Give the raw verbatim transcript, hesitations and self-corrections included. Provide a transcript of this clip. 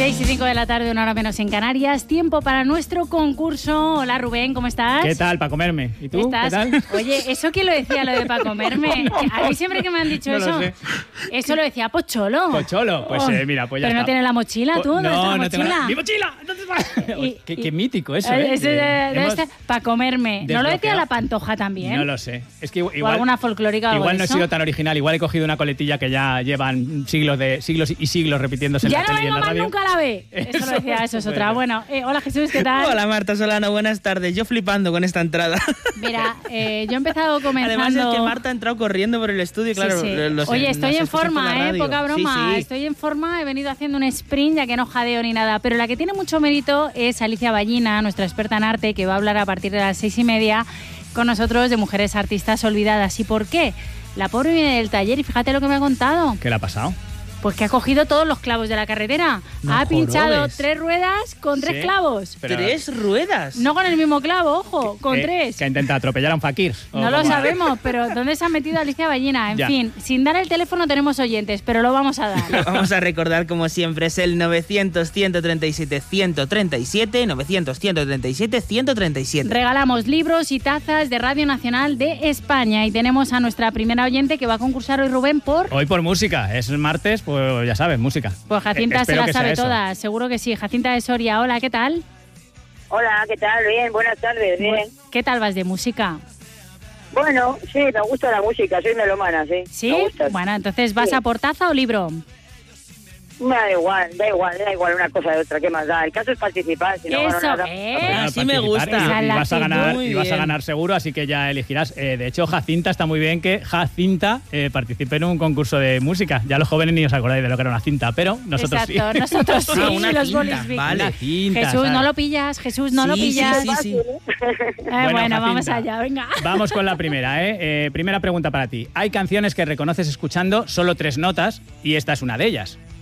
seis y cinco de la tarde, una hora menos en Canarias. Tiempo para nuestro concurso. Hola Rubén, ¿cómo estás? ¿Qué tal, para comerme? ¿Y tú? ¿Estás? ¿Qué tal? Oye, ¿eso quién lo decía, lo de para comerme? No, no. A mí siempre que me han dicho No eso, lo sé. eso lo decía Pocholo. Pocholo, pues Oh, eh, mira, pues ya Pero está. no tienes la mochila, ¿tú? Po- ¿Dónde está la No, no tengo mochila? la... ¡Mi mochila! ¿Dónde está? Y- qué, y- qué mítico eso, Eh, ¿eh? Ese de- debe Hemos estar para comerme. ¿No lo decía desbloqueado. la Pantoja también? No lo sé. Es que igual, ¿O alguna folclórica o algo igual de no he eso? sido tan original. Igual he cogido una coletilla que ya llevan siglos de siglos y siglos repitiéndose en Ya la no tele y en vengo la más radio. nunca a la B. Eso, Eso, lo decía, eso es puede otra. ser. Bueno, eh, hola Jesús, ¿qué tal? Hola Marta Solano, buenas tardes. Yo flipando con esta entrada. Mira, eh, yo he empezado comenzando... Además es que Marta ha entrado corriendo por el estudio, Sí, claro. sí. los- Oye, nos estoy en escuchan por la forma, ¿eh? radio. Poca broma. Sí, sí. Estoy en forma, he venido haciendo un sprint, ya que no jadeo ni nada. Pero la que tiene mucho mérito es Alicia Ballina, nuestra experta en arte, que va a hablar a partir de las seis y media con nosotros de mujeres artistas olvidadas. ¿Y por qué? La pobre viene del taller y fíjate lo que me ha contado. ¿Qué le ha pasado? Pues que ha cogido todos los clavos de la carretera. No ha pinchado jorobes. tres ruedas con tres Sí. clavos. Pero- Tres ruedas. No con el mismo clavo, ojo, con Eh, tres. Que intenta atropellar a un fakir. ¿O No lo cómo? sabemos, pero ¿dónde se ha metido Alicia Ballina? En Ya. fin, sin dar el teléfono tenemos oyentes, pero lo vamos a dar. Vamos a recordar, como siempre, es el novecientos, ciento treinta y siete, ciento treinta y siete, novecientos, ciento treinta y siete, ciento treinta y siete. Regalamos libros y tazas de Radio Nacional de España y tenemos a nuestra primera oyente que va a concursar hoy, Rubén, por... Hoy por música. Es martes, pues ya sabes, música. Pues Jacinta Eh, se espero la que sea sabe eso. todas, seguro que sí. Jacinta de Soria, hola, ¿qué tal? Hola, ¿qué tal? Bien, buenas tardes, bien. ¿Qué tal vas de música? Bueno, sí, me gusta la música, soy melomana, sí. ¿Sí? Me gusta. Bueno, entonces, ¿vas Sí. a por taza o libro? Me da igual, da igual, da igual una cosa de otra, ¿qué más da? El caso es participar, si no gano Eso, nada. ¿eh? Bueno, Así me participar gusta. y- Esa es Y, la vas a ganar, actitud. y vas a Muy ganar seguro, así que ya elegirás. Eh, de hecho, Jacinta está muy bien que Jacinta eh, participe en un concurso de música. Ya los jóvenes ni os acordáis de lo que era una cinta, pero nosotros Exacto, sí. nosotros sí, Ah, una los cinta, bolis Vic. vale. Una cinta, Jesús, ¿sabes? no lo pillas, Jesús, no lo Sí, sí, pillas. sí, sí. Eh, bueno, vamos Jacinta, allá, venga. Vamos con la primera, ¿eh? Eh, Primera pregunta para ti. Hay canciones que reconoces escuchando solo tres notas y esta es una de ellas.